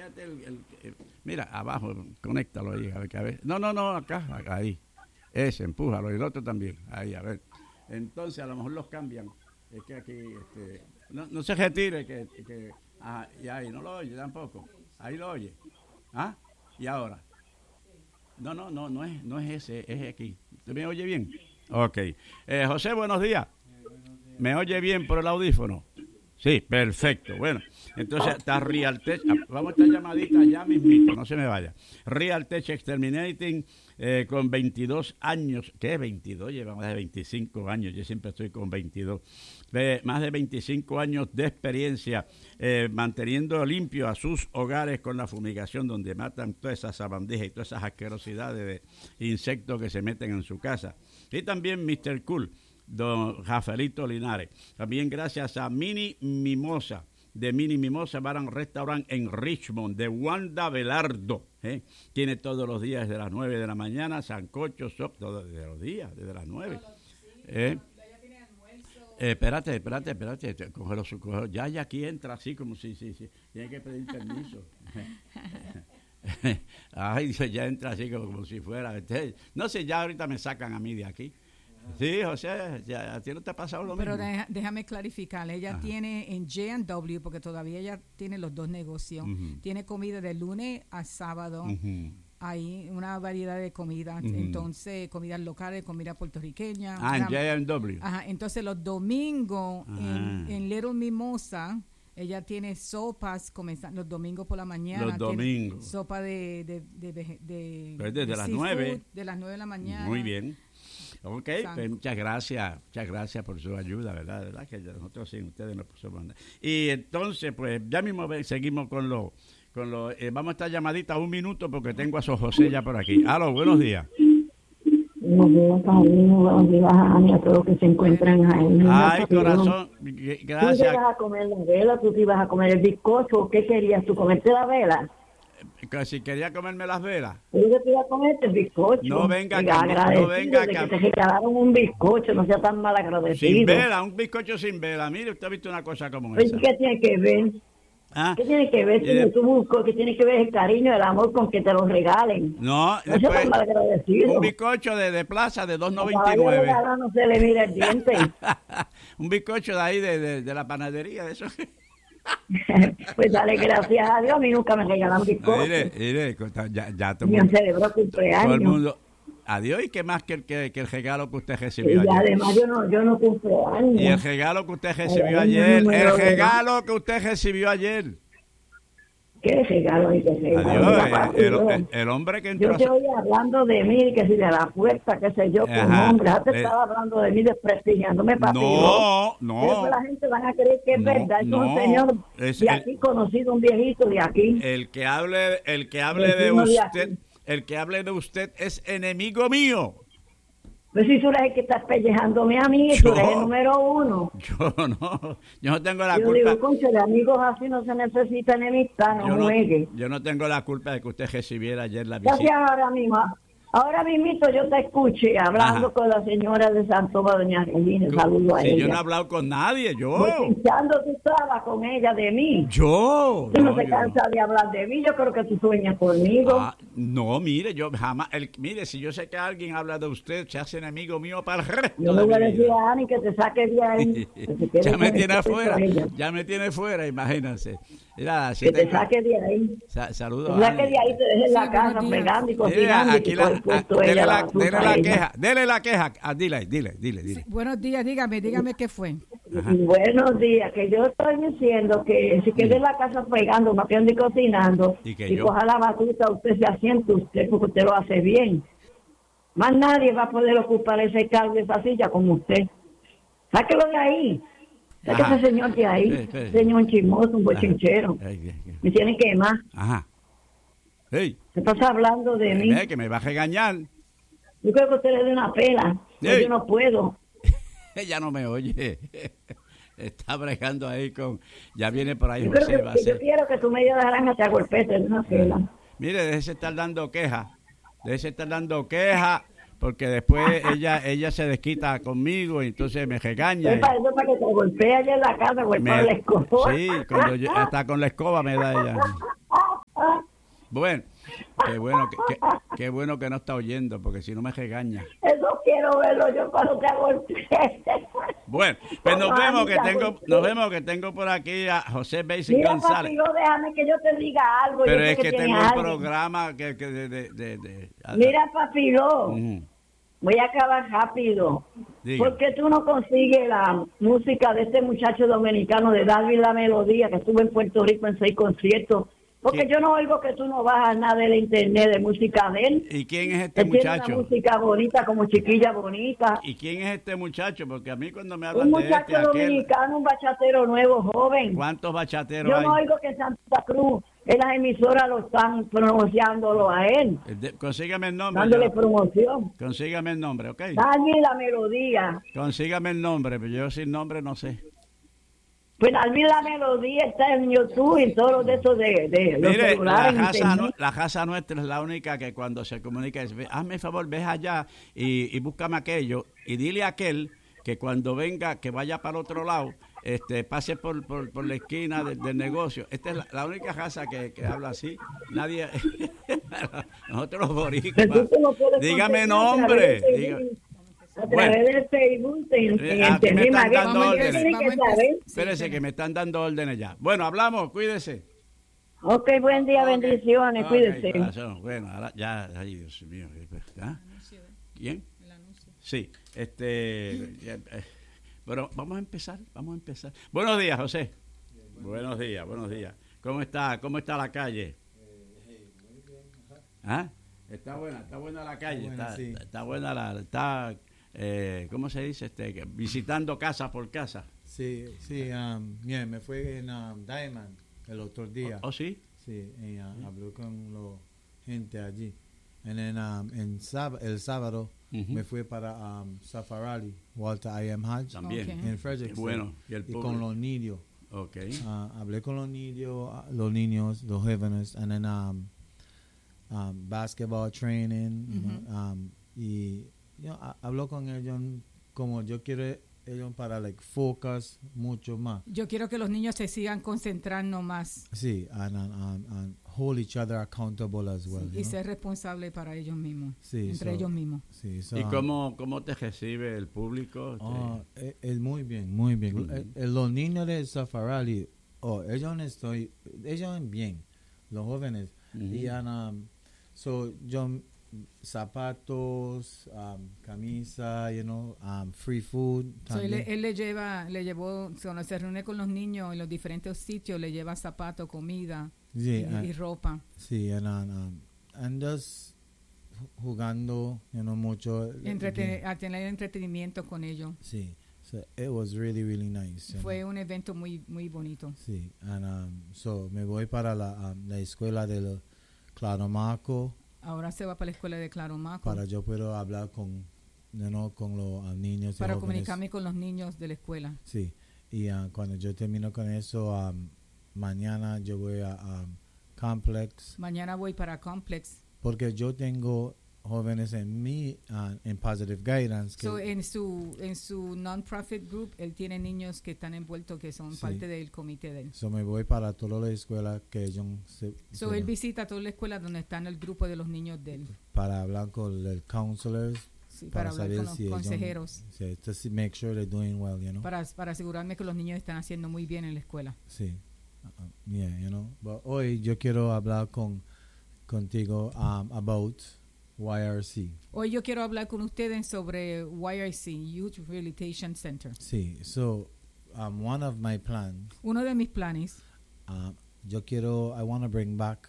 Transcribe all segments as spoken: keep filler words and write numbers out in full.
fíjate el, el, el, mira, abajo, conéctalo ahí, a ver, a ver. No, no, no, acá, acá, ahí. Ese, empújalo, y el otro también, ahí, a ver. Entonces, a lo mejor los cambian. Es que aquí, este, no, no se retire, que, que, ah, y ahí, no lo oye tampoco. Ahí lo oye. ¿Ah? ¿Y ahora? No, no, no, no es, no es ese, es aquí. ¿Usted me oye bien? Ok. Eh, José, buenos días. ¿Me oye bien por el audífono? Sí, perfecto. Bueno, entonces está Realtech. Vamos a esta llamadita ya mismito, no se me vaya. Realtech Exterminating eh, con veintidós años. ¿Qué? veintidós, lleva más de veinticinco años. Yo siempre estoy con veintidós. De más de veinticinco años de experiencia eh, manteniendo limpio a sus hogares con la fumigación, donde matan todas esas sabandijas y todas esas asquerosidades de insectos que se meten en su casa. Y también mister Cool, don Rafaelito Linares. También gracias a Mini Mimosa, de Mini Mimosa Bar and Restaurant en Richmond, de Wanda Velardo. ¿eh? Tiene todos los días desde las nueve de la mañana, sancocho, sop, todos desde los días, desde las nueve. ¿Eh? Eh, espérate, espérate, espérate, cógelo, cógelo. Ya, ya aquí entra así como si, si, si, tiene que pedir permiso. Ay, ya entra así como, como si fuera. No sé, ya ahorita me sacan a mí de aquí. Sí, José, ya, a ti no te ha pasado lo Pero mismo. Pero déjame clarificar, ella Ajá. tiene en J and W, porque todavía ella tiene los dos negocios, uh-huh. tiene comida de lunes a sábado, uh-huh. hay una variedad de comidas, uh-huh. entonces comidas locales, comida puertorriqueña. Ah, en J and W. Ajá, entonces los domingos en, en Little Mimosa, ella tiene sopas comenzando los domingos por la mañana. Los domingos. Sopa de de de, de, de, pues desde de las seafood, nueve. De las nueve de la mañana. Muy bien. Ok, pues muchas gracias, muchas gracias por su ayuda, ¿verdad? ¿verdad? Que nosotros sin ustedes no podemos andar. Y entonces, pues ya mismo seguimos con los, con los, eh, vamos a estar llamadita un minuto porque tengo a su José ya por aquí. Aló, buenos días. Buenos días, Paulino, buenos días, Ani, a todos los que se encuentran ahí. Ay, corazón, gracias. ¿Tú te ibas a comer la vela, tú te ibas a comer el bizcocho? ¿Qué querías tú, comerte la vela? Que si quería comerme las velas. Yo te iba a comer el bizcocho. No venga acá, no venga acá. Que te regalaron un bizcocho, no sea tan mal agradecido. Sin vela, un bizcocho sin vela. Mire, usted ha visto una cosa como esa. ¿Qué tiene que ver? ¿Ah? ¿Qué tiene que ver si de... tú buscas? ¿Qué tiene que ver el cariño, el amor con que te lo regalen? No, no sea tan mal agradecido. Un bizcocho de, de plaza de dos noventa y nueve. No se le mira el diente. Un bizcocho de ahí, de, de, de la panadería, de eso. Pues dale gracias a Dios, a mí nunca me regalan bizcocho. Mire, mire, ya, ya todo el mundo. celebró cumpleaños. Todo el mundo. Adiós, y qué más que el, que, que el regalo que usted recibió y ayer. Además, yo no, yo no cumpleaños. Y el regalo que usted recibió Ay, ayer, el regalo que usted recibió ayer. ¿Qué regalo? ¿Qué regalo? Adiós, el, el, el, el hombre que entró. Yo te oí hablando de mí, que si de la puerta, qué sé yo, con hombre. Ya te eh, estaba hablando de mí desprestigiándome, papi. No, no. Pero la gente van a creer que es no, verdad. Es no, un señor es de el, aquí, conocido, un viejito de aquí. El que hable, el que hable de, de usted, de el que hable de usted es enemigo mío. Pues si tú eres el que estás pellejándome a mí, yo, tú eres el número uno. Yo no, yo no tengo la yo culpa. Yo digo, concho, de amigos así no se necesita enemistad, no juegue. No, yo no tengo la culpa de que usted recibiera ayer la visita. Gracias ahora mismo. Ahora mismito yo te escuché hablando Ajá. con la señora de Santo doña Regina. Saludo a sí, ella. Yo no he hablado con nadie, yo. Escuchando tú estabas con ella de mí. Yo. Tú no, no te cansas no. de hablar de mí, yo creo que tú sueñas conmigo. Ah, no, mire, yo jamás, el, mire, si yo sé que alguien habla de usted, se hace enemigo mío para el resto. Yo le voy a decir a Ani que te saque de ahí. ya me tiene afuera, ya me tiene fuera, imagínense. Mira, si que tengo, te saque de ahí. Sa saludos. Te saque de ahí, te dejes en la casa pegando y cocinando. Aquí y la, a, dele la, dele la queja, dele la queja. Ah, dile, dile, dile, dile. Sí, buenos días, dígame, dígame qué fue. Ajá. Buenos días, que yo estoy diciendo que si quede en la casa pegando, mapeando y cocinando, y, que y yo... coja la batuta, usted se asiente usted, porque usted lo hace bien. Más nadie va a poder ocupar ese cargo, esa silla como usted. Sáquelo de ahí. Saque ese señor de ahí. Sí, sí. Señor chismoso, un bochinchero. Me tiene que más. Ajá. Hey. ¿Qué estás hablando de eh, mí? Eh, que me va a regañar. Yo creo que usted le dé una pela. Hey. Yo no puedo. Ella no me oye. Está bregando ahí con... Ya viene por ahí yo José. Que, va a que ser... Yo quiero que tu media naranja te agolpete de una pela. Mire, déjese estar dando quejas. Déjese estar dando quejas. Porque después ella ella se desquita conmigo y entonces me regaña. Es para eso, para que te golpee allá en la casa, golpea la escoba. Sí, cuando yo, hasta con la escoba me da ella. Bueno, qué bueno que, que, qué bueno que no está oyendo, porque si no me regaña. Eso quiero verlo yo cuando te golpee. Bueno, pues nos vemos que tengo, nos vemos que tengo por aquí a José Basic Mira, González. Papilo, déjame que yo te diga algo. Pero yo es que, que tengo un algo. programa que, que de, de, de, de Mira, Papilo, uh-huh. voy a acabar rápido. Diga. ¿Por qué tú no consigues la música de este muchacho dominicano de Darwin La Melodía, que estuvo en Puerto Rico en seis conciertos? Porque ¿Qué? Yo no oigo que tú no bajas nada de la internet de música de él. ¿Y quién es este él muchacho? Tiene una música bonita, como Chiquilla Bonita. ¿Y quién es este muchacho? Porque a mí cuando me hablan un de muchacho este, dominicano, aquel... un bachatero nuevo, joven. ¿Cuántos bachateros Yo hay? no oigo que Santa Cruz, en las emisoras lo están pronunciándolo a él. De, consígame el nombre. Dándole yo. promoción. Consígame el nombre, ¿ok? Darwin La Melodía. Consígame el nombre, pero yo sin nombre no sé. Pues Darwin La Melodía está en YouTube y todos los de esos de, de los Mire, celulares. La raza, no, la raza nuestra es la única que cuando se comunica es, hazme favor, ve allá y, y búscame aquello y dile a aquel que cuando venga, que vaya para el otro lado, este, pase por, por, por la esquina del, del negocio. Esta es la, la única raza que, que habla así. Nadie, nosotros los boricuas. No dígame nombre. Diga, a través bueno, del Facebook eh, aquí me están dando órdenes. Espérese que me están dando órdenes ya. Bueno, hablamos, cuídese. Ok, buen día, okay. Bendiciones, okay, cuídese. Corazón. Bueno, ahora ya, ay Dios mío. ¿Ah? ¿Quién? El anuncio. Sí, este... Bueno, vamos a empezar, vamos a empezar. Buenos días, José. Bien, bueno. Buenos días, buenos días. ¿Cómo está, cómo está la calle? Eh, hey, muy bien. ¿Ah? Está buena, está buena la calle, está, buena, está, sí. está buena la... Está, Eh, ¿cómo se dice? Este, visitando casa por casa. Sí, sí, um, bien, me fue en um, Diamond el otro día. ¿Oh, oh sí? Sí, y uh, ¿Sí? hablé con la gente allí. And then, um, en sáb- el sábado uh-huh. me fui para um, Safarali, Walter I M Hodge. También. Okay. En Fredericksburg. Bueno, y, el y con los niños. Okay. Uh, hablé con los niños, los niños, los jóvenes, and then um, um, basketball training, uh-huh. you know, um, y yo hablo con ellos como yo quiero ellos para like focus mucho más. Yo quiero que los niños se sigan concentrando más. Sí, and, and, and, and hold each other accountable as well. Sí, y know? Ser responsable para ellos mismos, sí, entre so, ellos mismos. Sí, so, ¿Y cómo, cómo te recibe el público? Oh, es, es muy bien, muy bien. Mm-hmm. el, el, los niños de Safarali, oh, ellos estoy, ellos bien, los jóvenes. Mm-hmm. Y um, so yo zapatos, um, camisa, you know, um, free food. So él, él le lleva, le llevó, cuando se reúne con los niños en los diferentes sitios, le lleva zapatos, comida sí, y, and, y ropa. Sí, and, um, and just jugando, you know, mucho. Entreten- a tener entretenimiento con ellos. Sí, so it was really, really nice. Fue know? un evento muy, muy bonito. Sí, and um, so me voy para la, um, la escuela de Claromaco. Ahora se va para la escuela de Claromaco. Para yo puedo hablar con, you know, con los uh, niños. Para comunicarme con los niños de la escuela. Sí, y uh, cuando yo termino con eso, um, mañana yo voy a um, Complex. Mañana voy para Complex. Porque yo tengo jóvenes en mi, uh, en Positive Guidance. Que so, en su en su non-profit group, él tiene niños que están envueltos, que son sí. parte del comité de él. So me voy para todas las escuelas que ellos... Se, so que él visita toda la escuela donde están el grupo de los niños de él. Para hablar con los counselors. Sí, para, para hablar con los si consejeros. Ellos, sí, to make sure they're doing well, you know. Para, para asegurarme que los niños están haciendo muy bien en la escuela. Sí. Uh, yeah, you know. But hoy yo quiero hablar con contigo um, about... Y R C. Hoy yo quiero hablar con ustedes sobre Y R C, Youth Rehabilitation Center. Sí, so um, one of my plans. Uno de mis planes. Um, yo quiero, I want to bring back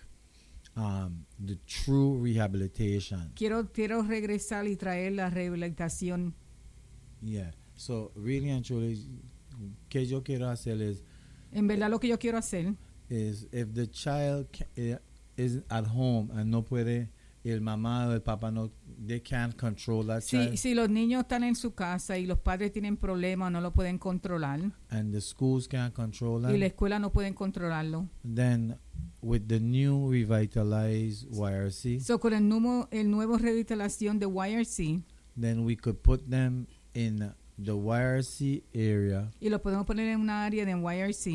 um, the true rehabilitation. Quiero, quiero regresar y traer la rehabilitación. Yeah, so really and truly, que yo quiero hacer es. En verdad lo que yo quiero hacer. Is if the child can, is at home and no puede. El mamá o el papá no, they can't control that si, child. Si los niños están en su casa y los padres tienen problemas, no lo pueden controlar. And the schools can't control that. Y la escuela no pueden controlarlo. Then, with the new revitalized Y R C. So con el nuevo, el nuevo revitalización de Y R C. Then we could put them in the Y R C area. Y lo podemos poner en una área de Y R C.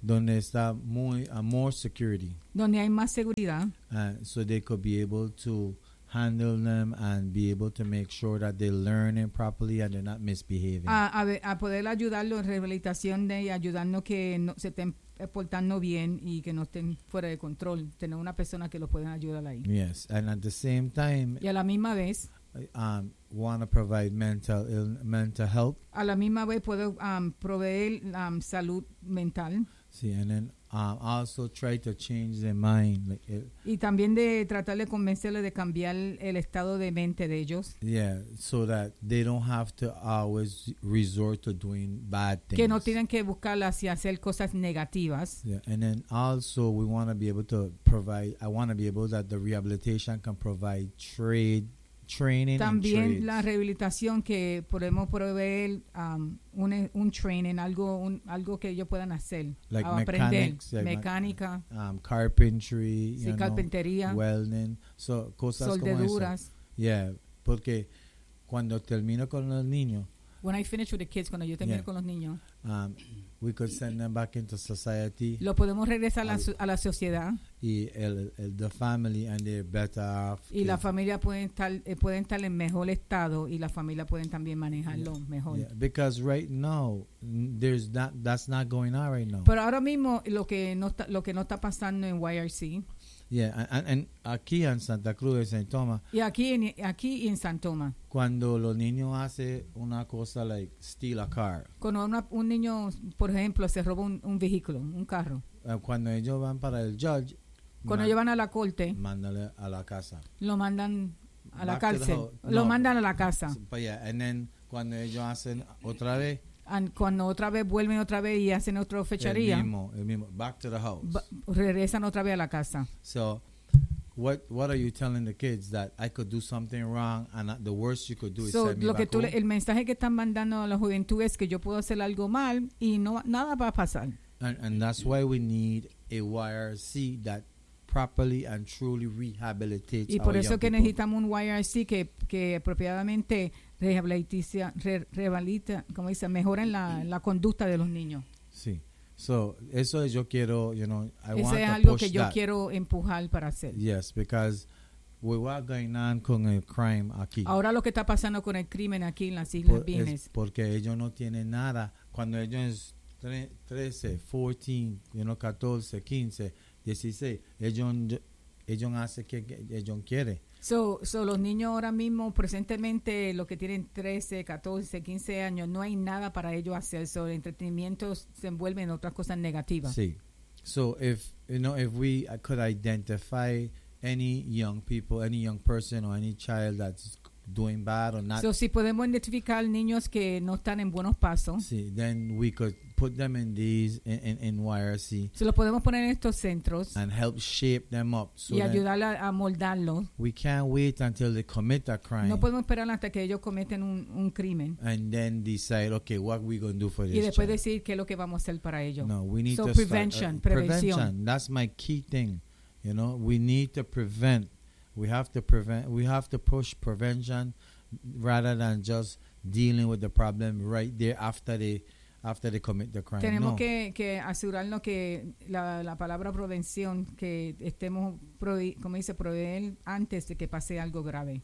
donde está muy uh, more security, donde hay más seguridad, uh, so they could be able to handle them and be able to make sure that they're learning properly and they're not misbehaving. a, a, ver- a poder ayudarlo en rehabilitación de y ayudarnos que no, se estén portando bien y que no estén fuera de control, tener una persona que los pueda ayudar ahí. Yes, and at the same time, Y a la misma vez, um, want to provide mental ill, mental help. a la misma vez puedo um, proveer um, salud mental. See, and then um, also try to change their mind. Like, it, Y también de tratar de convencerle de cambiar el estado de mente de ellos. yeah, so that they don't have to always resort to doing bad things. Que no tienen que buscar hacia hacer cosas negativas. Yeah, and then also we want to be able to provide. I want to be able that the rehabilitation can provide trade training. También and la trades. rehabilitación que podemos proveer um, un, un training, algo un, algo que ellos puedan hacer, Like a aprender, mechanics, like me- mecánica, um, carpentry, sí, you know, carpintería, welding, so cosas como eso. soldaduras. Yeah, porque cuando termino con los niños, When I finish with the kids, cuando yo termine Yeah. con los niños, um, we could send them back into society, lo podemos regresar a la, so- a la sociedad y el, el, the family, and they're better off. y la kids. familia pueden estar, eh, pueden estar en mejor estado y la familia pueden también manejarlo mejor. Yeah, because right now n- there's not that's not going on right now. Pero ahora mismo lo que no está, lo que no está pasando en Y R C Yeah, and, and aquí en Santa Cruz de Saint Thomas, y aquí en, aquí en San Tomás, cuando los niños hacen una cosa like steal a car, cuando una- un niño, por ejemplo, se roba un, un vehículo, un carro, uh, cuando ellos van para el judge, cuando man- llevan a la corte, mándale a la casa. lo mandan a la Back to the cárcel, house. lo No. mandan a la casa. So, but yeah, and then cuando ellos hacen otra vez, And cuando otra vez vuelven otra vez y hacen otra el fecharía, mismo, el mismo, back to the house. va- regresan otra vez a la casa. So, what what are you telling the kids, that I could do something wrong and uh, the worst you could do is So, send me lo que back tú le- home? el mensaje que están mandando a la juventud es que yo puedo hacer algo mal y no nada va a pasar. And, and that's why we need a Y R C that properly and truly rehabilitates Y por our eso young que people. necesitamos un Y R C que, que apropiadamente rehabilita, re- rehabilita, como dice, mejora la, la conducta de los niños. Sí. So, eso es yo quiero, you know, I Eso want es to algo push que yo that. quiero empujar para hacer. Yes, because we were going on con el crime aquí. Ahora lo que está pasando con el crimen aquí en las Islas Por- Vírgenes, es porque ellos no tienen nada. Cuando ellos tre- trece, catorce, you know, catorce, quince, dieciséis, ellos, ellos hacen que que ellos quieren. So, so los niños ahora mismo, presentemente, los que tienen trece, catorce, quince años, no hay nada para ellos hacer. So, el entretenimiento se envuelve en otras cosas negativas. Sí. So if, you know, if we could identify any young people, any young person or any child that's doing bad or not, So, si podemos identificar niños que no están en buenos pasos, see, then we could put them in these, in, in, in Y R C se los podemos poner en estos centros and help shape them up. So y that ayudar a, a moldarlos. we can't wait until they commit a crime. No podemos esperar hasta que ellos cometen un, un crimen And then decide, okay, what we going to do for y this después child? decir qué es lo que vamos a hacer para ellos. No, we need So, to prevention, start, uh, prevención. That's my key thing. You know, we need to prevent. We have to prevent. We have to push prevention rather than just dealing with the problem right there after they after they commit the crime. Tenemos no. que, que asegurarnos que la, la palabra prevención, que estemos, provi- como dice, proveer antes de que pase algo grave.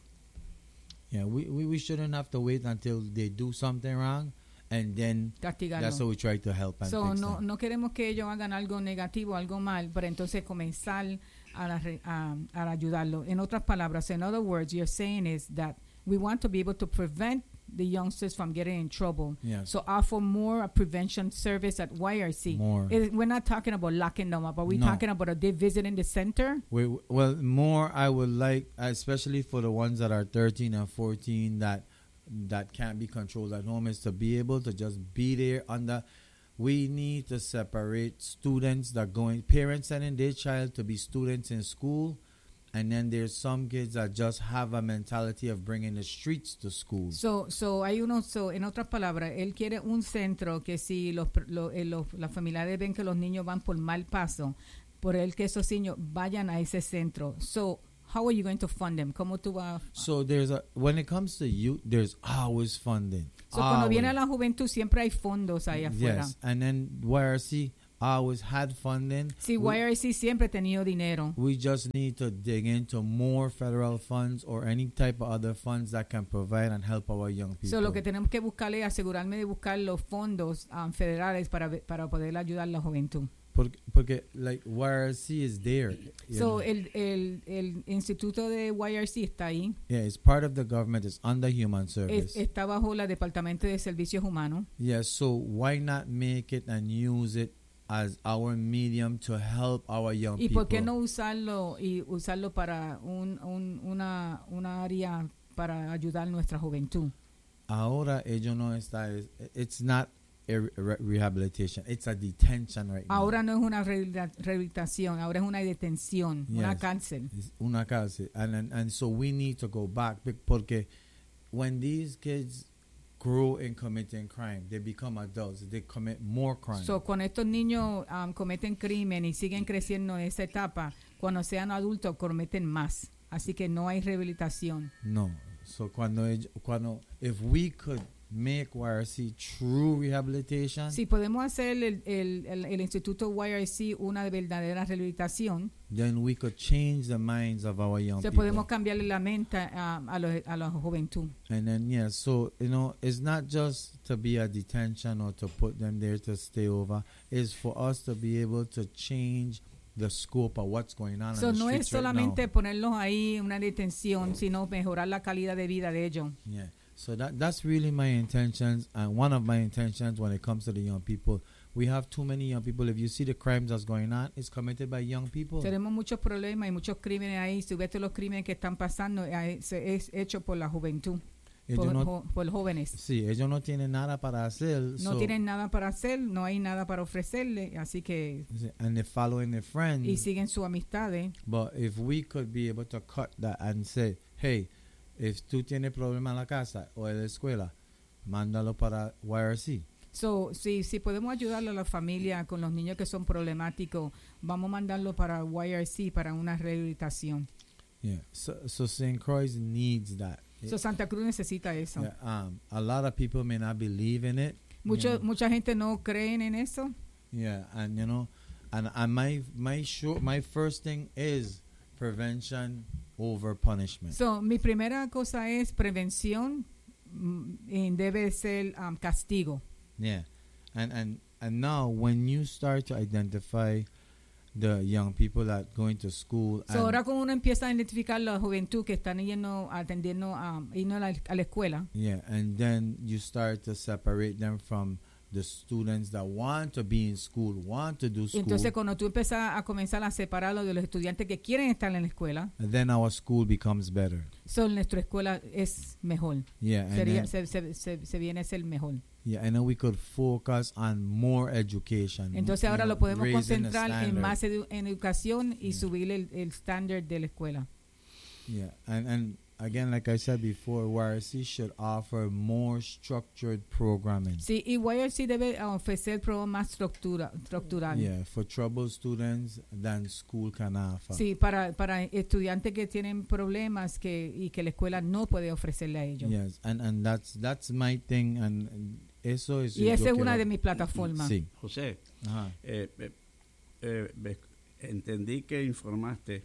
Yeah, we, we, we shouldn't have to wait until they do something wrong and then Castigarlo. that's how we try to help and So, fix no, them. no queremos que ellos hagan algo negativo, algo mal, pero entonces comenzar a, la re- a, a ayudarlo. En otras palabras, in other words, you're saying is that we want to be able to prevent the youngsters from getting in trouble. Yes. So offer more a prevention service at Y R C. More. It- we're not talking about locking them up. Are we No. talking about a day visiting the center? We, well, more I would like, especially for the ones that are thirteen and fourteen that that can't be controlled at home, is to be able to just be there under. We need to separate students that going, parents sending their child to be students in school, and then there's some kids that just have a mentality of bringing the streets to school. So, so hay uno, so, en otras palabras, él quiere un centro que si los, lo- eh, los, las familiares ven que los niños van por mal paso, por él que esos niños vayan a ese centro. So, how are you going to fund them? ¿Cómo tú vas? So there's a, when it comes to youth, there's always funding. So, cuando viene a Always. la juventud siempre hay fondos ahí afuera. Yes, and then Y R C always had funding. Sí, we, Y R C siempre ha tenido dinero. We just need to dig into more federal funds or any type of other funds that can provide and help our young people. So, lo que tenemos que buscar es asegurarme de buscar los fondos um, federales para, para poder ayudar a la juventud. Porque, porque like Y R C is there. So el, el el instituto de Y R C está ahí. Yeah, it's part of the government. It's under Human Service. Es, está bajo la Departamento de Servicios Humanos. Yeah, so why not make it and use it as our medium to help our young people? ¿Y por qué people? no usarlo y usarlo para un, un una una área para ayudar a nuestra juventud? Ahora ello no está. It's not a re- rehabilitation. It's a detention right now. Ahora no es una rehabilitación, ahora es una detención, yes, una cárcel. It's una cárcel. And, and and so we need to go back porque when these kids grow in committing crime, they become adults, they commit more crime. So cuando estos niños um, cometen crimen y siguen creciendo en esa etapa, cuando sean adultos cometen más. Así que no hay rehabilitación. No. So cuando cuando if we could make Y R C true rehabilitation. Si podemos hacer el, el, el, el Instituto Y R C una verdadera rehabilitación, then we could change the minds of our young se people. Podemos cambiarle la mente a, a, los, a la juventud. And then, yeah, so, you know, it's not just to be a detention or to put them there to stay over. It's for us to be able to change the scope of what's going on so in the no streets es solamente right now. Ponerlos ahí en una detención, sino mejorar la calidad de vida de ellos. Yeah. So that that's really my intentions, and one of my intentions when it comes to the young people. We have too many young people. If you see the crimes that's going on, it's committed by young people. Tenemos muchos problemas y muchos crímenes ahí. Si ves todos los crímenes que están pasando, es hecho por la juventud, por, no, jo, por jóvenes. Sí, ellos no tienen nada para hacer. No so, tienen nada para hacer, no hay nada para ofrecerle, así que. And they're following their friends. Y siguen su amistades. But if we could be able to cut that and say, hey, if tú tienes problema en la casa o en la escuela, mándalo para Y R C. So, si, si podemos ayudarle a la familia con los niños que son problemáticos, vamos a mandarlo para Y R C para una rehabilitación. Yeah. So, so Saint Croix needs that. So Santa Cruz necesita eso. Yeah, um, a lot of people may not believe in it. Mucho, you know. Mucha gente no cree en eso. Yeah, and you know, and, and my my sure, my first thing is prevention over punishment. So, mi primera cosa es prevención y debe ser um, castigo. Yeah, and and and now when you start to identify the young people that going to school. So ahora como uno empieza a identificar la juventud que están yendo, atendiendo a, yendo a, la, a la escuela. Yeah, and then you start to separate them from the students that want to be in school, want to do school. Entonces cuando tú empiezas a comenzar a separarlo de los estudiantes que quieren estar en la escuela. And then our school becomes better. So nuestra escuela es mejor. Yeah, and Sería, then, se, se, se, se viene a ser mejor. Yeah, and then we could focus on more education. Entonces ahora know, lo podemos concentrar en más edu en educación y yeah. subir el, el estándar de la escuela. Yeah, and and again, like I said before, Y R C should offer more structured programming. Sí, y Y R C debe ofrecer programas más estructura, estructural. Yeah, for troubled students than school can offer. Sí, para para estudiantes que tienen problemas que y que la escuela no puede ofrecerle a ellos. Yes, and and that's that's my thing, and, and eso es. Y esa es una de mis plataformas. Sí. José, eh, eh, eh, entendí que informaste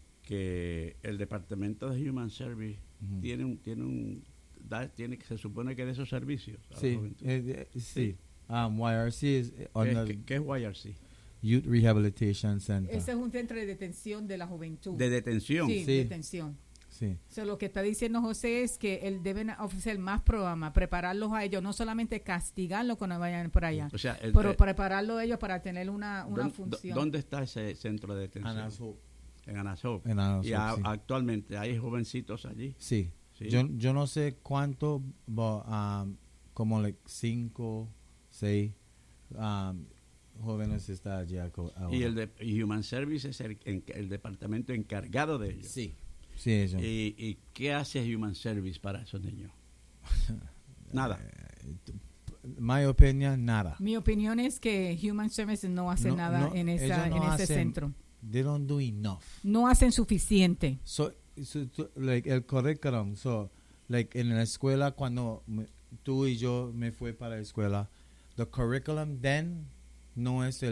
que el departamento de Human Service uh-huh. tiene un tiene un da, tiene que se supone que de esos servicios. Sí, eh, eh, sí. Um, Y R C es ¿Qué, ¿Qué, ¿Qué es Y R C? Youth Rehabilitation Center. Ese es un centro de detención de la juventud. De detención. Sí, sí. detención. Sí. So, lo que está diciendo José es que él deben ofrecer más programas, prepararlos a ellos, no solamente castigarlos cuando vayan por allá, o sea, el, pero eh, prepararlos a ellos para tener una, una ¿dónde, función. ¿Dónde está ese centro de detención? Anasop. En Anasop. En Anasop, y a, sí. actualmente hay jovencitos allí. Sí. sí. Yo, yo no sé cuánto, but, um, como like cinco, seis um, jóvenes está allí ahora. Y el de Human Service es el, el departamento encargado de ellos. Sí. Sí, eso. ¿Y, ¿Y qué hace Human Service para esos niños? Nada. My opinion, nada. Mi opinión es que Human Services no hace no, nada no, en, esa, no en ese hacen, centro. They don't do enough. No hacen suficiente. So, so to, like el curriculum, so like en la escuela cuando me, tú y yo me fui para la escuela, the curriculum then no es el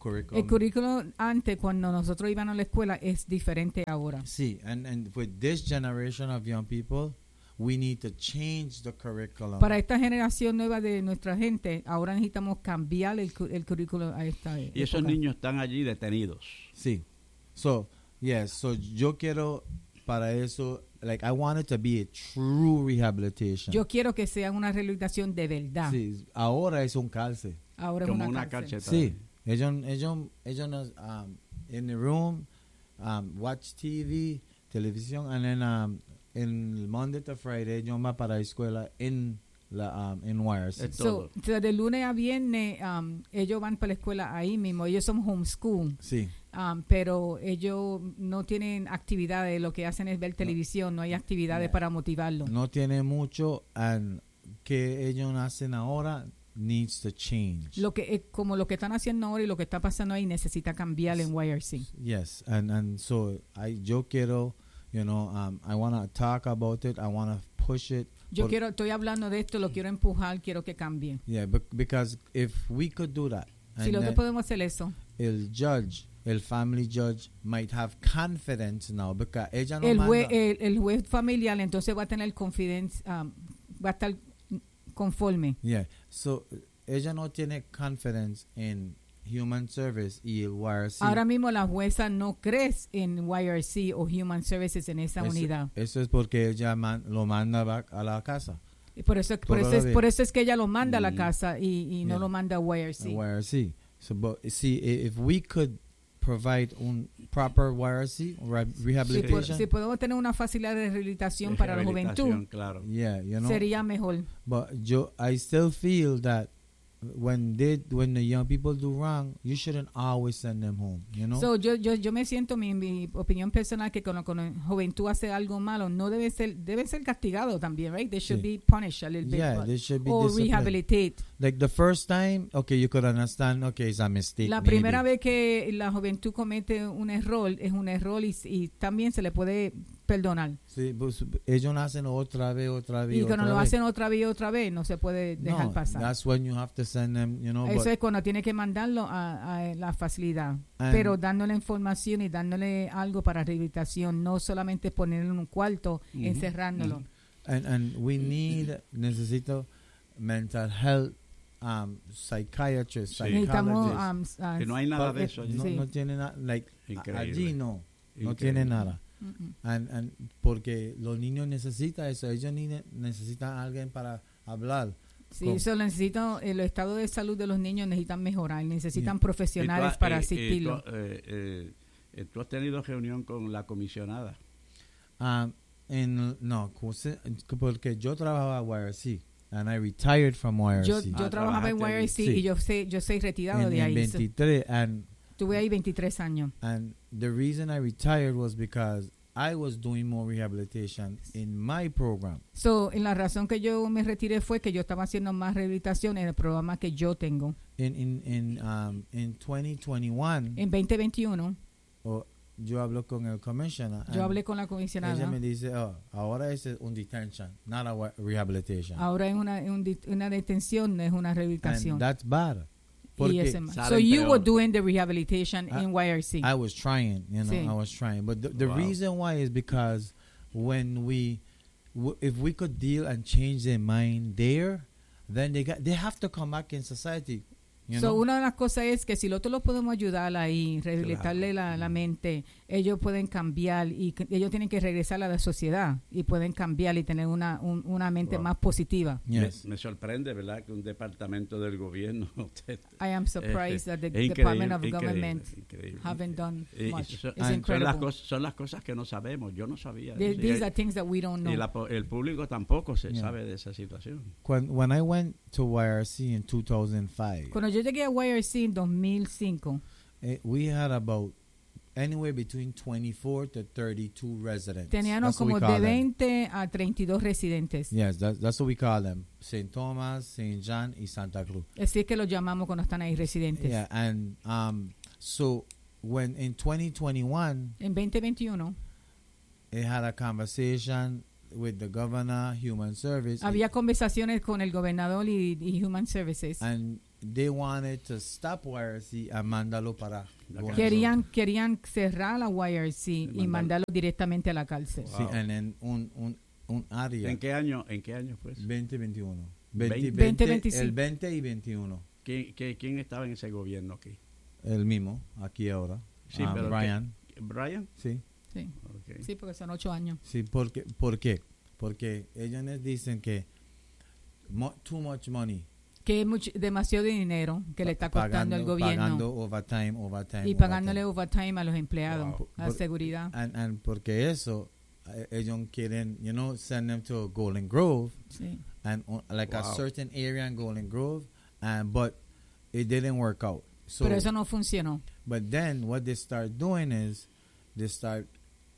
curriculum. El currículo antes, cuando nosotros íbamos a la escuela, es diferente ahora. Sí, and, and with this generation of young people, we need to change the curriculum. Para esta generación nueva de nuestra gente, ahora necesitamos cambiar el, cu- el currículo a esta Y esos época. niños están allí detenidos. Sí. So, yes, so yo quiero para eso, like I want it to be a true rehabilitation. Yo quiero que sea una rehabilitación de verdad. Sí, ahora es un cárcel. Ahora Como es una una cárcel. cárcel. Sí, ellos, ellos, ellos nos, um, in the room, um, watch T V, televisión, and then um, in Monday to Friday, ellos van para la escuela en la um, en Y R C. Es So, todo. o sea, de lunes a viernes, um, ellos van para la escuela ahí mismo. Ellos son homeschool. Sí, Um, pero ellos no tienen actividades, lo que hacen es ver televisión, no hay actividades Yeah. para motivarlo. no tiene mucho, and que ellos hacen ahora needs to change. Lo que eh, como lo que están haciendo ahora y lo que está pasando ahí necesita cambiar en Y R C. Yes, and and so I yo quiero, you know, um, I want to talk about it. I want to push it. Yo Por- quiero, estoy hablando de esto, lo quiero empujar, quiero que cambie. Yeah, bec- because if we could do that, Si and nosotros then podemos hacer eso, el judge, el family judge might have confidence now because ella no el, jue- manda. el, el juez familiar entonces va a tener confidence, um, va a estar conforme. Yeah, so ella no tiene confidence in human service y el Y R C. Ahora mismo la jueza no cree en Y R C o Human Services en esa eso, unidad. eso es porque ella man- lo manda back a la casa. Y Por eso, por, eso es, Todavía. por eso es que ella lo manda a la Mm. casa y, y no Yeah. lo manda a Y R C. Y R C. So, but see, i- if we could provide un proper Y R C re- Si, po- rehabilitation, si podemos tener una facilidad de rehabilitación De para la rehabilitación, juventud, claro. yeah, you know. sería mejor. But yo, I still feel that when they, when the young people do wrong, you shouldn't always send them home. You know. So, yo, yo, yo me siento, mi, mi opinión personal, que cuando, cuando la juventud hace algo malo, no debe ser, deben ser castigados también, right? They should Sí. be punished a little bit. Yeah, but- they should be or disciplined. rehabilitate. Like the first time, okay, you could understand, okay, it's a mistake. La maybe. primera vez que la juventud comete un error, es un error y, y también se le puede perdonar. Sí, pues, ellos hacen otra vez, otra vez. Y cuando otra lo vez. hacen otra vez y otra vez, no se puede dejar no, pasar. that's when you have to send them, you know. Eso but- es cuando tiene que mandarlo a, a la facilidad, And- pero dándole información y dándole algo para rehabilitación, no solamente ponerlo en un cuarto, Ujú, encerrándolo. ujú. and and we need, necesito mental health, um, psychiatrists, Sí. Necesitamos, psychologists. um, ah, Que no hay nada pa- de eso allí. no, sí. no tiene nada, like, a- Increíble. allí no, no Increíble. tiene nada. Mm, mm. And, and porque los niños necesitan eso, ellos ni ne- necesitan a alguien para hablar. Sí, Con- eso necesito, el estado de salud de los niños necesitan mejorar, necesitan Yeah. profesionales Y tú has- para eh, eh, asistirlo. tú, eh, eh, eh, tú has tenido reunión con la comisionada. Um, en, no, cose- porque yo trabajaba en Y R C and I retired from Y R C. Yo, yo Ah, trabajaba en Y trabajaste R C allí. y yo sé, yo soy retirado en, de en ahí. veintitrés, and Tuve ahí veintitrés años. and the reason I retired was because I was doing more rehabilitation in my program. So, en la razón que yo me retiré fue que yo estaba haciendo más rehabilitación en el programa que yo tengo. In in in um in twenty twenty-one, En veinte veintiuno, oh, yo hablo con el commissioner. yo and hablé con la Ella comisionada. me dice, oh, ahora es un detention, not a wa- rehabilitation. Ahora es una, un di- una detención, no es una rehabilitación. And that's bad. Y Porque ese más. So, Salen you peor. were doing the rehabilitation I- in Y R C. I was trying, you know, Sí. I was trying. But the, the Wow. reason why is because when we, w- if we could deal and change their mind there, then they got, they have to come back in society. You So, know? una de las cosas es que si nosotros los podemos ayudar ahí, rehabilitarle la, la mente, ellos pueden cambiar y que- ellos tienen que regresar a la sociedad y pueden cambiar y tener una, un- una mente Wow. más positiva. Yes. Me, me sorprende, ¿verdad?, que un departamento del gobierno I am surprised that the es Department of increíble, Government increíble. haven't done Y- y much. son, It's son las incredible. cosas, son las cosas que no sabemos. Yo no sabía. The- Sí, These y- are things that we don't know. y la po- el público tampoco se Yeah. sabe de esa situación. When, when I went to Y R C in two thousand five, Cuando yo llegué a Y R C en dos mil cinco, eh, we had about anywhere between twenty-four to thirty-two residents. teníamos That's what we como call de them. veinte a treinta y dos residentes. Yes, that, that's what we call them. Saint Thomas, Saint John, y Santa Cruz. Así es que los llamamos cuando están ahí residentes. Yeah, and um, so when in twenty twenty-one, En veinte veintiuno it had a conversation with the governor, Human Service, había conversaciones con el gobernador y, y Human Services. and they wanted to stop Y R C and mandarlo para querían querían cerrar la Y R C y, y mandarlo directamente a la cárcel. Wow. Sí, and then un un un área. ¿En qué año en qué año fue eso? veinte veintiuno. veinte, veinte, veinticinco. El veinte y veintiuno. ¿Quién, qué, ¿Quién estaba en ese gobierno aquí? El mismo, aquí ahora. Sí, um, pero Brian. ¿qué? ¿Brian? Sí. Sí. Okay. Sí, porque son ocho años. Sí, porque, ¿por qué? Porque ellos les dicen que mo, too much money. Que es mucho, demasiado dinero que pa- le está costando pagando, el gobierno. Pagando overtime, overtime. Y pagándole overtime, overtime a los empleados, Wow. a Por, seguridad. And, and porque eso, ellos quieren, you know, send them to Golden Grove. Sí. And uh, like wow. a certain area in Golden Grove. And, but it didn't work out. So, Pero eso no funcionó. But then what they start doing is they start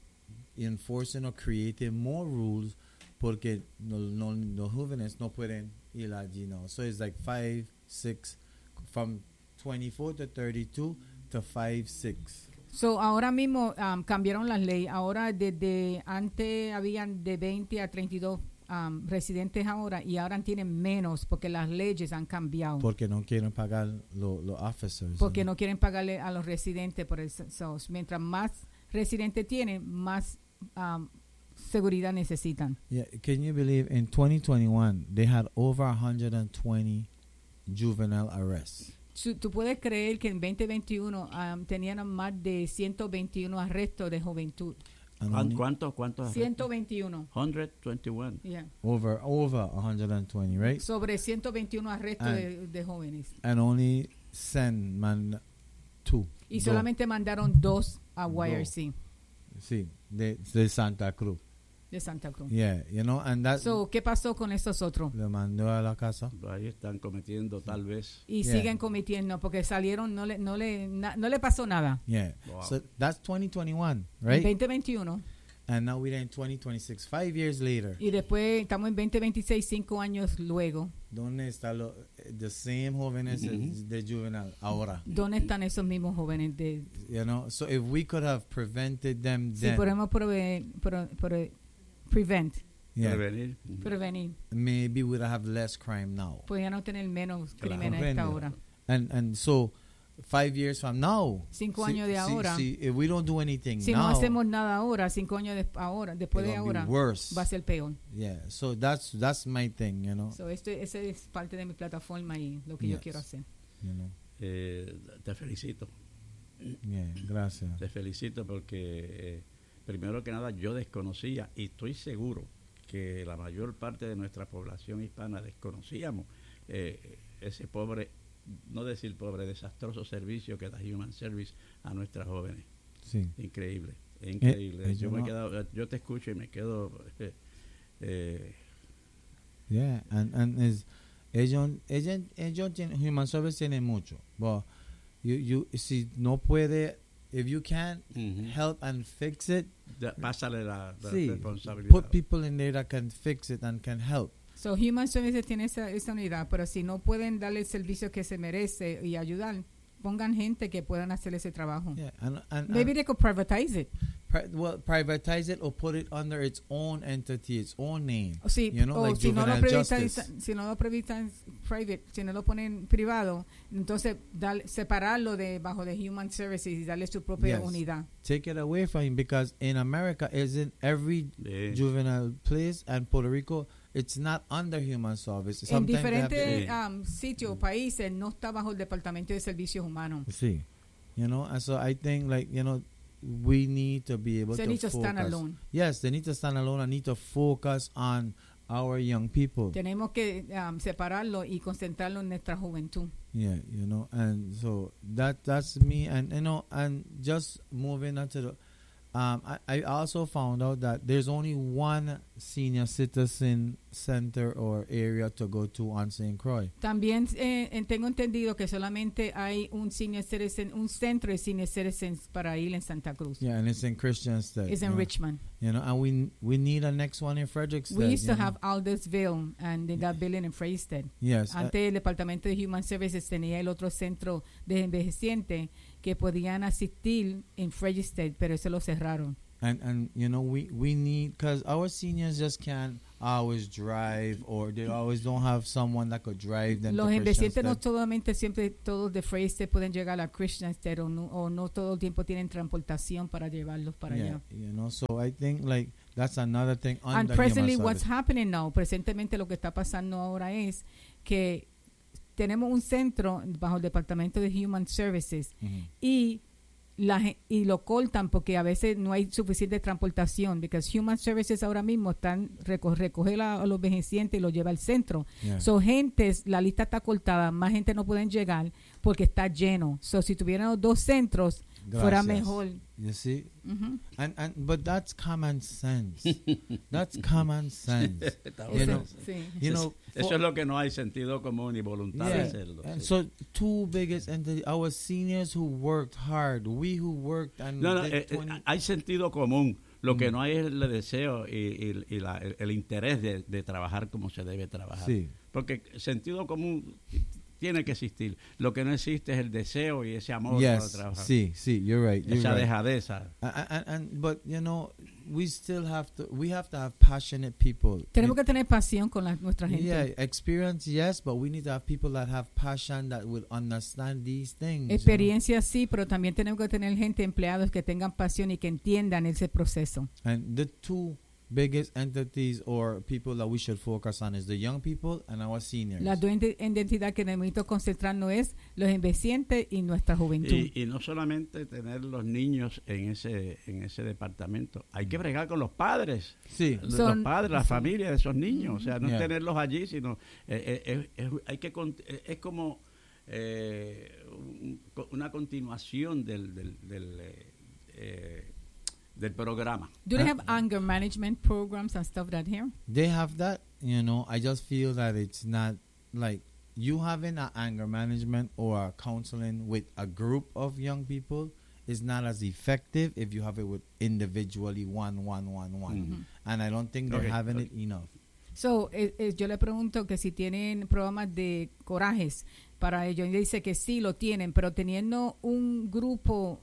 enforcing or creating more rules porque no, no, los jóvenes no pueden ir allí, no. So it's like five, six, from twenty-four to thirty-two to five, six. So ahora mismo um, cambiaron las leyes. Ahora desde antes habían de veinte a treinta y dos um, residentes ahora y ahora tienen menos porque las leyes han cambiado. Porque no quieren pagar los lo officers. Porque ¿no? no quieren pagarle a los residentes por eso. So, mientras más residentes tienen, más um, seguridad necesitan. Yeah, can you believe in twenty twenty-one they had over one hundred twenty juvenile arrests? Tú puedes creer que en veinte veintiuno um, tenían más de ciento veintiuno arrestos de juventud. ¿Cuántos? ¿Cuántos? ciento veintiuno. ciento veintiuno. Yeah. Over over one hundred twenty, right? Sobre ciento veintiuno arrestos and, de, de jóvenes. And only send man two. Y do. solamente mandaron dos a Y R C. Sí, de, de Santa Cruz. De Santa Cruz. Yeah, you know, and that. So, ¿qué pasó con esos otros? Le mandó a la casa. Ahí están cometiendo tal vez. Y yeah. siguen cometiendo porque salieron, no le, no le, na, no le pasó nada. Yeah. Wow. So that's twenty twenty-one, En right? veinte veintiuno. And now we're in twenty twenty-six, five years later. Y después estamos en veinte veintiséis, cinco años luego. ¿Dónde están los the same jóvenes mm-hmm. de juvenile ahora? ¿Dónde están esos mismos jóvenes de? You know, so if we could have prevented them Si then, podemos prove, pro, pro, prevent, yeah, Prevenir. prevenir, maybe we'd have less crime now. podrían no tener menos Claro. crímenes a esta hora. And and so five years from now, Cinco si, años de si, ahora. si, if we don't do anything Si now, no hacemos nada ahora, cinco años de, ahora, después de it'll be ahora, worse. va a ser peor. Yeah, so that's that's my thing, you know. So esto, esa es parte de mi plataforma y lo que Yes. yo quiero hacer. You know. Eh, te felicito. Yeah, gracias. Te felicito porque, eh, primero que nada, yo desconocía y estoy seguro que la mayor parte de nuestra población hispana desconocíamos eh, ese pobre, no decir pobre, desastroso servicio que da Human Service a nuestras jóvenes. Sí. Increíble, increíble. Eh, eh, yo, yo me no- he quedado, yo te escucho y me quedo... Eh, eh, Yeah, and and is ellos ellos ellos tienen Human Service tienen mucho, but you you si no puede, if you can't Ujú. help and fix it, ya, pásale la, la sí, responsabilidad. put people in there that can fix it and can help. So Human Services tiene esa, esa unidad, pero si no pueden darle el servicio que se merece y ayudar, pongan gente que puedan hacer ese trabajo. Yeah, and and, Maybe and they could privatize it. pri- well, privatize it or put it under its own entity, its own name. O si, You know, o like si no lo juvenile privatizan, justice. si no lo privatizan private, si no lo ponen privado, entonces dar, separarlo de bajo de Human Services y darle su propia Yes. unidad. Take it away from him because in America, isn't every Sí. juvenile place and Puerto Rico, it's not under Human Service. En Sometimes they have to- diferentes Sí. um, sitios o países no está bajo el Departamento de Servicios Humanos. See, you know, and so I think, like, you know, we need to be able They to need to focus. stand alone. Yes, they need to stand alone and need to focus on our young people. Tenemos que um, separarlo y concentrarlo en nuestra juventud. Yeah, you know, and so that that's me, and you know, and just moving on to the, um, I, I also found out that there's only one senior citizen center or area to go to on Saint Croix. También eh, en- tengo entendido que solamente hay un senior citizen, un centro de senior citizens para ir en Santa Cruz. Yeah, and it's in Christian State. It's in you know, Richmond. You know, and we we need a next one in Fredericksburg. We used you to know. have Aldersville and in that building in Freystead. Yes, uh, Antes el Departamento de Human Services tenía el otro centro de envejecientes que podían asistir en Freystead, pero eso lo cerraron. and and you know we we need because our seniors just can't always drive, or they always don't have someone that could drive them. Los envejecientes no solamente siempre todos de Freystead pueden llegar a Christiansted, o no, o no todo el tiempo tienen transportación para llevarlos para yeah, allá. You know, so I think like that's another thing. And presently what's happening now, presentemente lo que está pasando ahora es que tenemos un centro bajo el Departamento de Human Services mm-hmm. y La, y lo cortan porque a veces no hay suficiente transportación, porque Human Services ahora mismo están reco recoger a, a los envejecientes y los lleva al centro. Yeah. So gentes, la lista está cortada, más gente no pueden llegar porque está lleno. So si tuvieran dos centros, Gracias. Fuera mejor. You see? Mm-hmm. and, and, but that's common sense. That's common sense. you know, sí. you know, Eso es lo que no hay sentido común y voluntad yeah. de hacerlo. And sí. so two biggest entities, our seniors who worked hard, we who worked and no, no, eh, eh, hay sentido común. Lo mm. que no hay es el deseo y, y, y la, el, el interés de, de trabajar como se debe trabajar. Sí. Porque sentido común tiene que existir. Lo que no existe es el deseo y ese amor yes, para trabajar. Sí, sí, you're right. You're Esa right. dejadeza. And, and, and, but, you know, we still have to, we have to have passionate people. Tenemos que tener pasión con la, nuestra gente. Yeah, experience, yes, but we need to have people that have passion that will understand these things. Experiencia, you know? Sí, pero también tenemos que tener gente, empleados que tengan pasión y que entiendan ese proceso. And the two biggest entities or people that we should focus on is the young people and our seniors. La dos identidad que necesitamos concentrarnos es los envejecientes y nuestra juventud. Y, y no solamente tener los niños en ese en ese departamento, hay que bregar con los padres. Sí. Los, Son, los padres, la sí. familia de esos niños, o sea, no yeah. tenerlos allí, sino eh, eh, es, hay que es como eh, un, una continuación del del, del eh, eh, del programa. Do they have anger management programs and stuff that here? They have that, you know. I just feel that it's not like you having an anger management or a counseling with a group of young people is not as effective if you have it with individually one, one, one, one. Mm-hmm. And I don't think they're okay. having okay. it enough. So, eh, eh, yo le pregunto que si tienen programas de corajes para ellos. Y dice que sí lo tienen, pero teniendo un grupo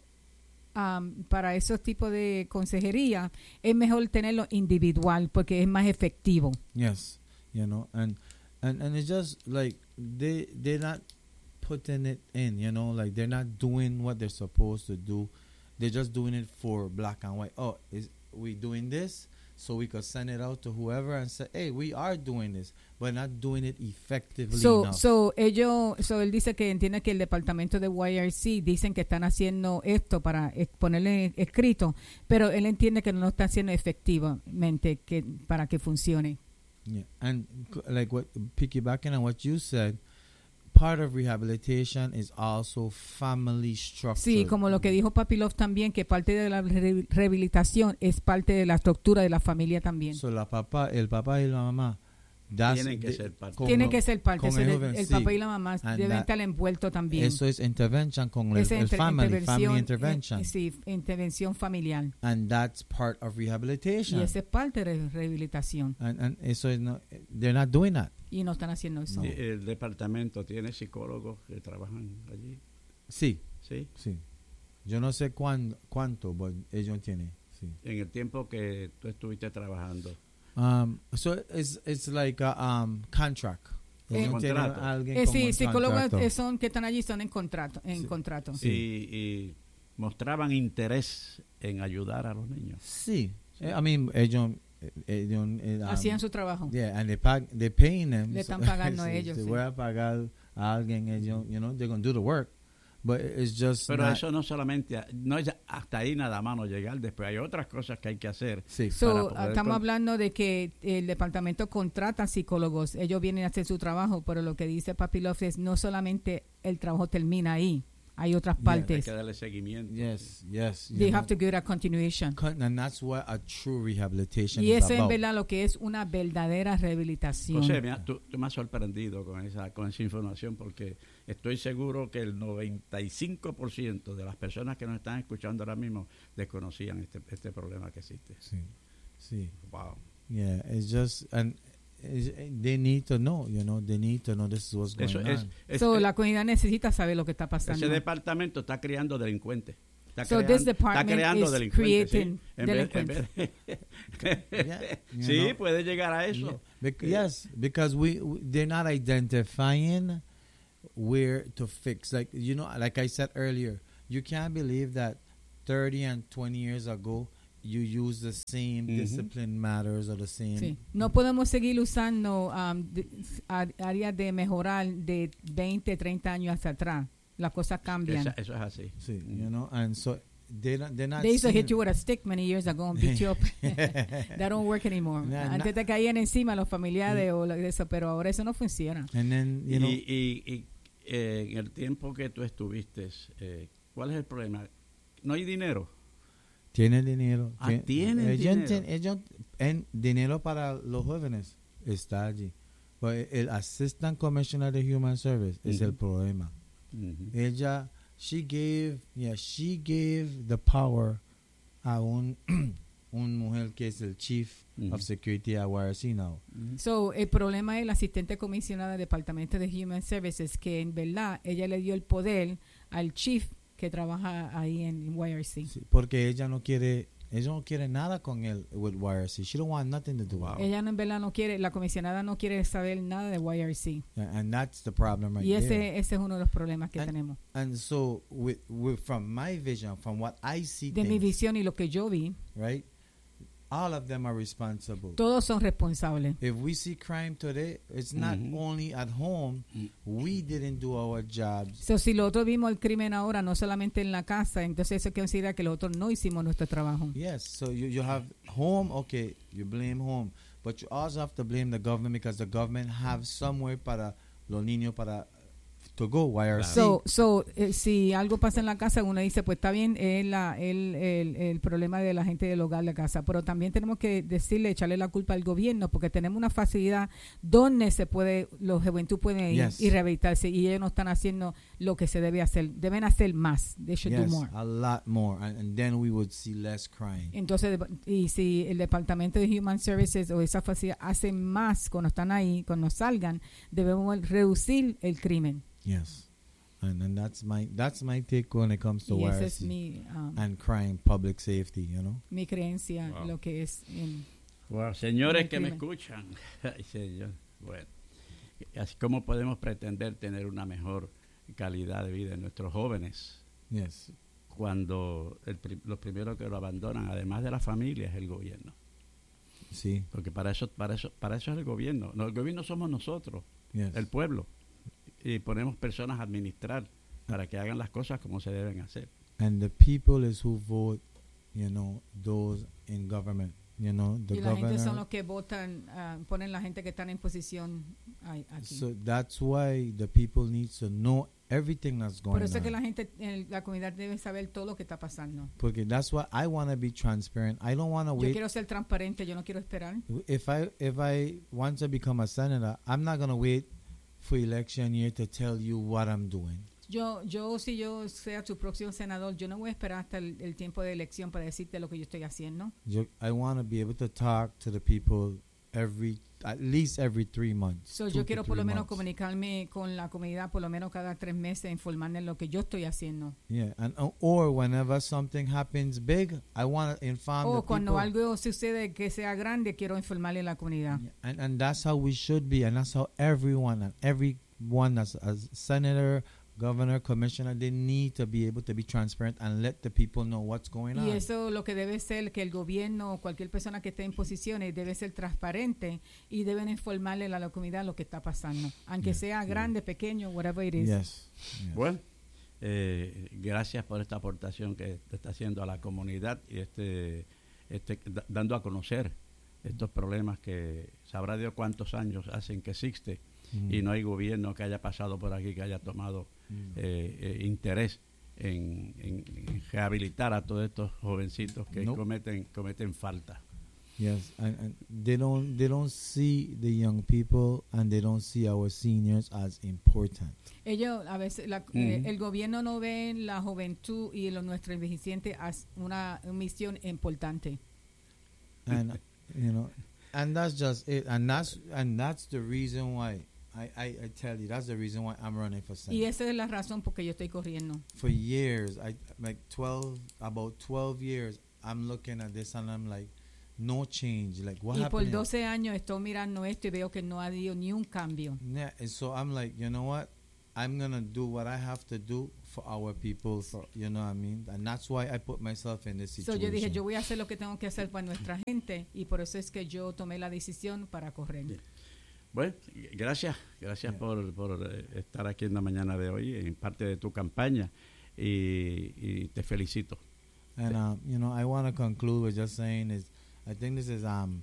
Um, para esos tipos de consejería es mejor tenerlo individual porque es más efectivo. Yes, you know, and and and it's just like they they're not putting it in, you know, like they're not doing what they're supposed to do. They're just doing it for black and white. Oh, is we doing this so we could send it out to whoever and say, hey, we are doing this, but not doing it effectively so, enough. So, ellos, so él dice que entiende que el departamento de Y R C dicen que están haciendo esto para ponerle escrito, pero él entiende que no lo están haciendo efectivamente que, para que funcione. Yeah, and like what piggybacking on what you said, part of rehabilitation is also family structure. Sí, como lo que dijo Papi Love también, que parte de la re rehabilitación es parte de la estructura de la familia también. So la papá, el papá y la mamá tienen que ser parte. Tienen que ser parte. El, el, el papá y la mamá and deben estar envueltos también. Eso es intervention con el, el family, family intervention. Eh, sí, intervención familiar. And that's part of rehabilitation. Y eso es parte de rehabilitación. And, and eso es no, they're not doing that. Y no están haciendo eso. No. ¿El departamento tiene psicólogos que trabajan allí? Sí. Sí. Sí. Yo no sé cuán, cuánto, pero ellos tienen. Sí. En el tiempo que tú estuviste trabajando. Um, so it's it's like a um, contract. Eh, contrato. Eh, sí, psicólogos son que están allí son en contrato, en sí. contrato. Sí. Y, y mostraban interés en ayudar a los niños. Sí. sí. I mean, ellos, ellos um, hacían su trabajo. Yeah, and they pay, they're paying them. Le están pagando so, a ellos. Si sí. voy a pagar a alguien, ellos, you know, they're going to do the work. But it's just Pero not, eso no solamente, no es hasta ahí nada más no llegar, después hay otras cosas que hay que hacer. Sí. So, estamos hablando de que el departamento contrata psicólogos, ellos vienen a hacer su trabajo, pero lo que dice Papi Love es no solamente el trabajo termina ahí, hay otras partes. Yeah, hay que darle seguimiento. Yes, yes. They know, have to give it a continuation. And that's what a true rehabilitation y is eso about. es verdad lo que es una verdadera rehabilitación. José, mira, tú, tú me has sorprendido con esa, con esa información porque estoy seguro que el noventa y cinco por ciento de las personas que nos están escuchando ahora mismo desconocían este, este problema que existe. Sí, sí. Wow. Yeah, it's just, and they need to know, you know, they need to know this is what's going Eso on. es, es, so, es, la comunidad necesita saber lo que está pasando. Ese departamento está criando delincuentes. Está, so creando, this department está creando is delincuentes. creating ¿sí? En vez, en vez de, yeah, sí, know, puede llegar a eso. Yeah. Be- yes, because we, we they're not identifying where to fix. Like you know, like I said earlier, you can't believe that thirty and twenty years ago you use the same mm-hmm. discipline matters or the same. Sí. No podemos seguir usando um, de, a, áreas de mejorar de veinte, treinta años hacia atrás. Las cosas cambian. Eso, eso es así. Sí, you know, and so they're not, they're not They used to seeing, hit you with a stick many years ago and beat you up. That don't work anymore. Nah, Antes te caían encima los familiares yeah. o lo, eso, pero ahora eso no funciona. And then, you know, y y, y eh, en el tiempo que tú estuviste, eh, ¿cuál es el problema? No hay dinero. Tiene dinero. Ah, tiene ellos, dinero. Ellos, en dinero para los jóvenes está allí. Pues el Assistant Commissioner de Human Service uh-huh. es el problema. Uh-huh. Ella, she gave, yeah, she gave the power a un, un mujer que es el Chief uh-huh. of Security a Y R C now. Uh-huh. So, el problema es el asistente comisionado del Departamento de Human Services, que en verdad ella le dio el poder al Chief que trabaja ahí en Y R C. Sí, porque ella no quiere, ella no quiere nada con él with Y R C. She don't want nothing to do wow. with it. Ella no, en verdad no quiere, la comisionada no quiere saber nada de Y R C. Yeah, and that's the problem right y ese, there. ese es uno de los problemas que and, tenemos. And so, with, with, from my vision, from what I see, de things, mi visión y lo que yo vi, right? All of them are responsible. Todos son responsables. If we see crime today, it's not mm-hmm. only at home. Mm-hmm. We didn't do our jobs. So, si nosotros vimos el crimen ahora, no solamente en la casa, entonces eso considera que nosotros no hicimos nuestro trabajo. Yes, so you, you have home, okay, you blame home. But you also have to blame the government because the government have somewhere para los niños para to go Y R C. So, so eh, si algo pasa en la casa, uno dice, pues está bien, es la, el, el, el problema de la gente del hogar de la casa, pero también tenemos que decirle, echarle la culpa al gobierno, porque tenemos una facilidad donde se puede, los juventud pueden ir yes. y rehabilitarse, y ellos no están haciendo lo que se debe hacer. Deben hacer más. They should yes, do more. A lot more, and, and then we would see less crime. Entonces, y si el Departamento de Human Services o esa facilidad hace más cuando están ahí, cuando salgan, debemos reducir el crimen. Yes, and and that's my that's my take when it comes to Y R C mi, um, and crime, public safety, you know. Mi creencia, wow. lo que es. En, wow, señores que me escuchan, ay, señor, bueno, así como podemos pretender tener una mejor calidad de vida en nuestros jóvenes. Yes. Cuando el, los primeros que lo abandonan, además de la familia, es el gobierno. Sí. Porque para eso, para eso, para eso es el gobierno. No, el gobierno somos nosotros, yes. el pueblo. Y ponemos personas a administrar para que hagan las cosas como se deben hacer. And the people is who vote, you know, those in government, you know, the y la governor. gente son los que votan, uh, ponen la gente que están en posición aquí. So that's why the people need to know everything that's going on. Por eso es que la gente, en la comunidad debe saber todo lo que está pasando. Porque that's why I want to be transparent. I don't want to wait. Yo quiero ser transparente, yo no quiero esperar. If I if I want to become a senator, I'm not going to wait for election year to tell you what I'm doing. Yo, yo si yo sea tu próximo senador, yo no voy a esperar hasta el, el tiempo de elección para decirte lo que yo estoy haciendo. Yo, I want to be able to talk to the people every, at least every three months. So yo quiero por lo menos months. comunicarme con la comunidad por lo menos cada tres meses, informarme de lo que yo estoy haciendo. Yeah, and uh, or whenever something happens big, I want to inform o the cuando people. algo sucede que sea grande, quiero informarle a la comunidad. Yeah, and and that's how we should be, and that's how everyone and everyone as as senator, governor, commissioner, they need to be able to be transparent and let the people know what's going on. Y eso lo que debe ser que el gobierno o cualquier persona que esté en posiciones debe ser transparente y deben informarle a la comunidad lo que está pasando, aunque yeah, sea grande, yeah. pequeño, whatever it is. Yes. Yes. Bueno, eh, gracias por esta aportación que te está haciendo a la comunidad y este, este d- dando a conocer estos problemas que sabrá Dios cuántos años hacen que existe. Mm. Y no hay gobierno que haya pasado por aquí que haya tomado mm. eh, eh, interés en, en, en rehabilitar a todos estos jovencitos que nope. cometen cometen falta. Yes, and, and they don't they don't see the young people and they don't see our seniors as important. Ellos a veces la, mm-hmm. eh, el gobierno no ve la juventud y los nuestros envejecientes as una, una misión importante. And you know, and that's just it, and that's and that's the reason why I, I, I tell you, that's the reason why I'm running for Senate. Y esa es la razón por que yo estoy corriendo. For years, I like twelve, about twelve years, I'm looking at this and I'm like, no change. Like, what y happened? por doce años estoy mirando esto y veo que no ha habido ni un cambio. Yeah, and so I'm like, you know what? I'm gonna do what I have to do for our people. For, you know what I mean? And that's why I put myself in this situation. So yo dije, yo voy a hacer lo que tengo que hacer para nuestra gente y por eso es que yo tomé la decisión para correr. Bien. Bueno, gracias, gracias yeah. por, por estar aquí en la mañana de hoy en parte de tu campaña y, y te felicito. And um, you know, I want to conclude with just saying is, I think this is um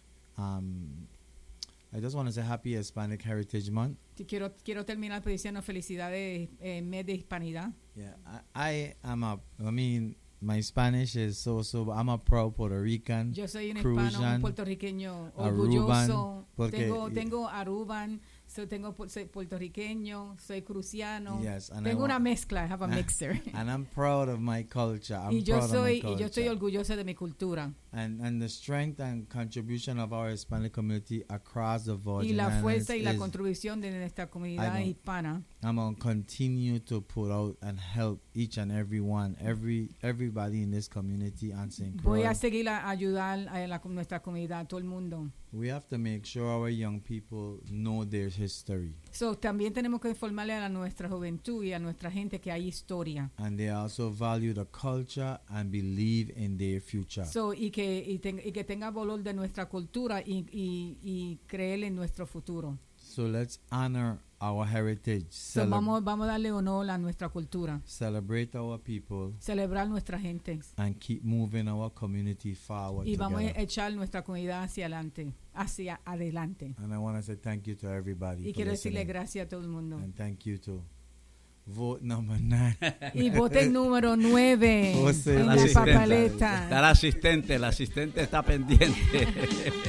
um, I just want to say Happy Hispanic Heritage Month. Quiero quiero terminar diciendo felicidades eh, mes de hispanidad. Yeah, I, I am a. I mean, my Spanish is so so. I'm a proud Puerto Rican. Yo soy un hispano, un puertorriqueño orgulloso. Tengo tengo Aruban. So tengo soy puertorriqueño, soy cruciano. Yes, tengo una mezcla, I have a mixer. And I'm proud of my culture. I'm y yo proud soy of my culture. y yo estoy orgullosa de mi cultura. And and the strength and contribution of our Hispanic community across the Virgin Y la fuerza Islands y la contribución de nuestra comunidad hispana. I'm gonna continue to put out and help each and every one, every everybody in this community and Saint Croix. Voy a seguir a ayudar a la, nuestra comunidad, a todo el mundo. We have to make sure our young people know their history. So también tenemos que informarle a nuestra juventud y a nuestra gente que hay historia. And they also value the culture and believe in their future. So y que y, ten, y que tenga valor de nuestra cultura y y, y creer en nuestro futuro. So let's honor our heritage. So vamos vamos a darle honor a nuestra cultura. Celebrate our people. Celebrar nuestra gente. And keep moving our community forward. Y vamos together. a echar nuestra comunidad hacia adelante, hacia adelante. And I want to say thank you to everybody. Y quiero decirle gracias a todo el mundo. And thank you to vote number nine. Y vote el número nueve en la papeleta. Está el asistente, el asistente está pendiente.